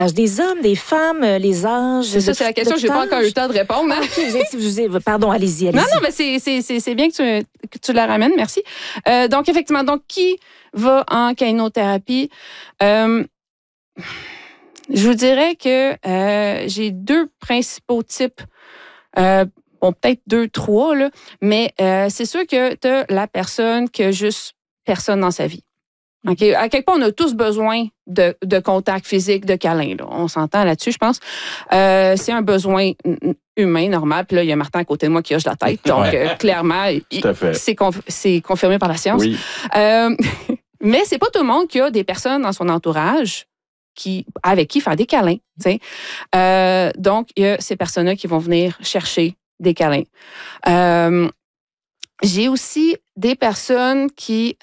Des hommes, des femmes, les âges. C'est ça, c'est la question que je n'ai pas encore eu le temps de répondre. Hein? Pardon, allez-y. Non, mais c'est bien que tu la ramènes, merci. Donc, effectivement, qui va en kainothérapie? Je vous dirais que j'ai 2 principaux types. Peut-être 2, 3, là, mais c'est sûr que tu as la personne qui a juste personne dans sa vie. Okay? À quelque part, on a tous besoin de contact physique, de câlin. Là. On s'entend là-dessus, je pense. C'est un besoin humain, normal. Puis là, il y a Martin à côté de moi qui hoche la tête. Donc, clairement, c'est confirmé par la science. Oui. Mais c'est pas tout le monde qui a des personnes dans son entourage avec qui faire des câlins. Donc, il y a ces personnes-là qui vont venir chercher des câlins. J'ai aussi des personnes qui...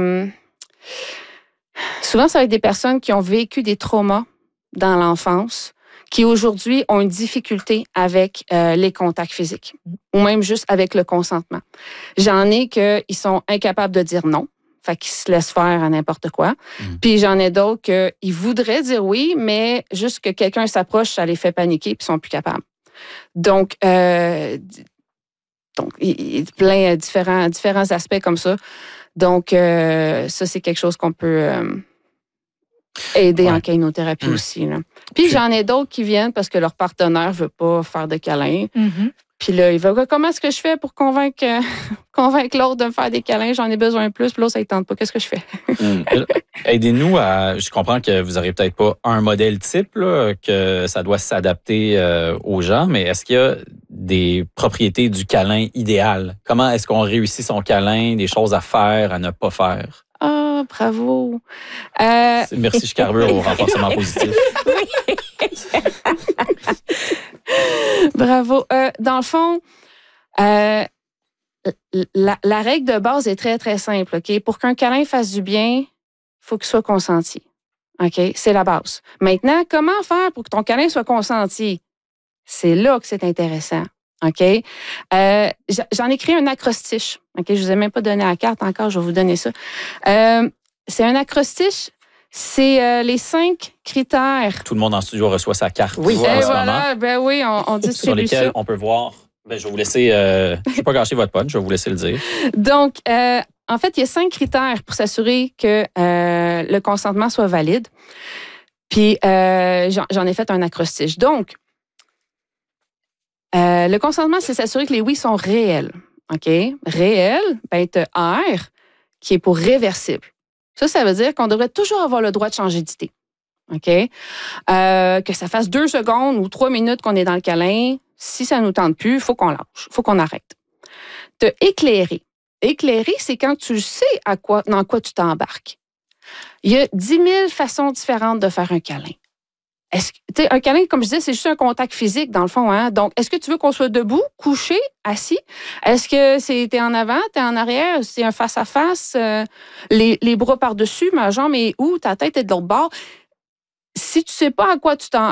souvent, ça va être des personnes qui ont vécu des traumas dans l'enfance, qui aujourd'hui ont une difficulté avec les contacts physiques, ou même juste avec le consentement. J'en ai qu'ils sont incapables de dire non. Fait qu'ils se laissent faire à n'importe quoi. Puis j'en ai d'autres qu'ils voudraient dire oui, mais juste que quelqu'un s'approche, ça les fait paniquer puis ils sont plus capables. Donc il y a plein différents aspects comme ça. Donc ça, c'est quelque chose qu'on peut aider en kainothérapie aussi. Là. Puis j'en ai d'autres qui viennent parce que leur partenaire ne veut pas faire de câlins. Puis là, il va, comment est-ce que je fais pour convaincre l'autre de me faire des câlins? J'en ai besoin de plus. Puis l'autre, ça ne tente pas. Qu'est-ce que je fais? Aidez-nous à... Je comprends que vous n'aurez peut-être pas un modèle type, là, que ça doit s'adapter aux gens, mais est-ce qu'il y a des propriétés du câlin idéal? Comment est-ce qu'on réussit son câlin, des choses à faire, à ne pas faire? Ah, bravo! Merci, Chicarveur, au renforcement positif. Bravo. Dans le fond, la règle de base est très, très simple. Okay? Pour qu'un câlin fasse du bien, il faut qu'il soit consenti. Okay? C'est la base. Maintenant, comment faire pour que ton câlin soit consenti? C'est là que c'est intéressant. Okay? J'en ai créé un acrostiche. Okay? Je ne vous ai même pas donné la carte encore, je vais vous donner ça. C'est un acrostiche. C'est les 5 critères. Tout le monde en studio reçoit sa carte. Oui, en ce moment. Oui, on distribue sur lesquels ça. On peut voir. Je vais vous laisser. Je ne vais pas gâcher votre punch, je vais vous laisser le dire. Donc, en fait, il y a 5 critères pour s'assurer que le consentement soit valide. Puis, j'en ai fait un acrostiche. Donc, le consentement, c'est s'assurer que les oui sont réels. OK? Réel, tu as R qui est pour réversible. Ça veut dire qu'on devrait toujours avoir le droit de changer d'idée. OK? Que ça fasse 2 secondes ou 3 minutes qu'on est dans le câlin, si ça ne nous tente plus, il faut qu'on lâche, il faut qu'on arrête. Te éclairer. Éclairer, c'est quand tu sais dans quoi tu t'embarques. Il y a 10 000 façons différentes de faire un câlin. Un câlin, comme je disais, c'est juste un contact physique, dans le fond. Hein? Donc, est-ce que tu veux qu'on soit debout, couché, assis? Est-ce que t'es en avant, t'es en arrière? C'est un face-à-face? Les bras par-dessus, ma jambe est où? Ta tête est de l'autre bord. Si tu sais pas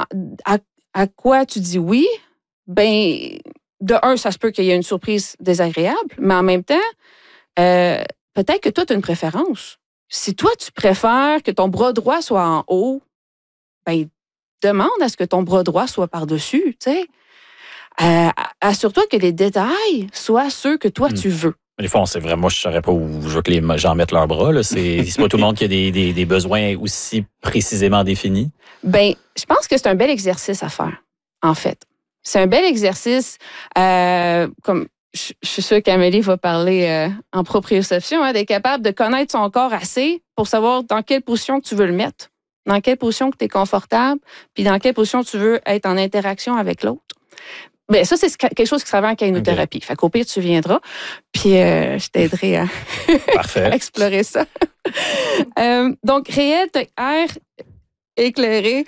à quoi tu dis oui, ben de un, ça se peut qu'il y ait une surprise désagréable, mais en même temps, peut-être que toi, tu as une préférence. Si toi, tu préfères que ton bras droit soit en haut, ben demande à ce que ton bras droit soit par-dessus, tu sais. Assure-toi que les détails soient ceux que toi, tu veux. Des fois, c'est vrai, moi, je ne saurais pas où je veux que les gens mettent leurs bras. Là. C'est pas tout le monde qui a des besoins aussi précisément définis. Bien, je pense que c'est un bel exercice à faire, en fait. C'est un bel exercice, comme je suis sûre qu'Amélie va parler en proprioception, d'être capable de connaître son corps assez pour savoir dans quelle position que tu veux le mettre, dans quelle position que tu es confortable, puis dans quelle position tu veux être en interaction avec l'autre. Bien, ça, c'est quelque chose qui se travaille en kainothérapie. Fait qu'au pire, tu viendras, puis je t'aiderai à explorer ça. Donc, réel, R, éclairé.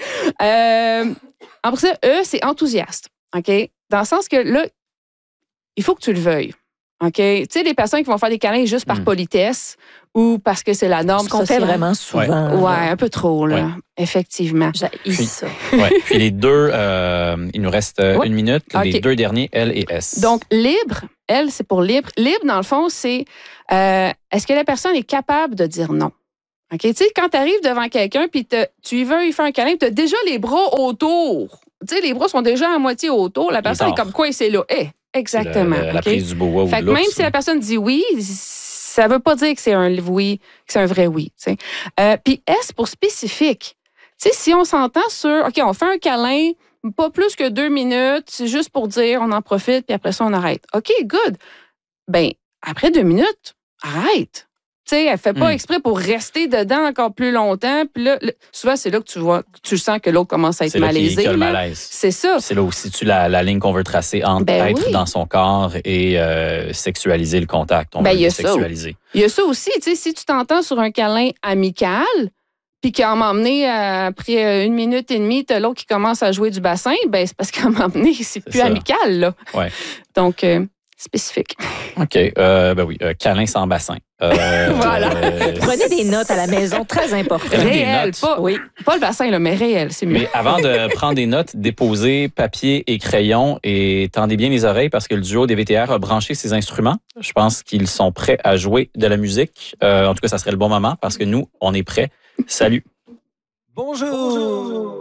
Après ça, E, c'est enthousiaste. OK? Dans le sens que là, il faut que tu le veuilles. OK? Tu sais, les personnes qui vont faire des câlins juste par politesse ou parce que c'est la norme sociale. Ce qu'on fait vraiment souvent. Ouais, un peu trop, là. Effectivement. J'haïs ça. Puis les deux, il nous reste 1 minute. Les 2 derniers, L et S. Donc, libre, L, c'est pour libre. Libre, dans le fond, c'est est-ce que la personne est capable de dire non? OK? Tu sais, quand tu arrives devant quelqu'un puis tu y veux lui faire un câlin, tu as déjà les bras autour. Tu sais, les bras sont déjà à moitié autour. La personne est comme quoi, c'est là. Exactement. La prise du boa ou fait de que même l'ours. si la personne dit oui, ça veut pas dire que c'est un oui, que c'est un vrai oui. Puis S pour spécifique. Tu sais, si on s'entend sur, OK, on fait un câlin, pas plus que 2 minutes, c'est juste pour dire, on en profite, puis après ça, on arrête. OK, good. Ben, après 2 minutes, arrête. Tu sais, elle fait pas exprès pour rester dedans encore plus longtemps. Puis là, souvent, c'est là que tu sens que l'autre commence à être malaisé. C'est le malaise. C'est ça. C'est là où si tu la ligne qu'on veut tracer entre être dans son corps et sexualiser le contact. On veut le sexualiser. Il y a ça aussi, tu sais, si tu t'entends sur un câlin amical, puis qu'à m'emmener après 1 minute et demie, t'as l'autre qui commence à jouer du bassin, ben c'est parce qu'à m'emmener, c'est plus amical, là. Ouais. Donc, spécifique. OK. Ben oui, câlin sans bassin. Voilà. Prenez des notes à la maison, très important. Réel, pas le bassin, là, mais réel, c'est mieux. Mais avant de prendre des notes, déposez papier et crayon et tendez bien les oreilles parce que le duo des VTR a branché ses instruments. Je pense qu'ils sont prêts à jouer de la musique. En tout cas, ça serait le bon moment parce que nous, on est prêts. Salut. Bonjour.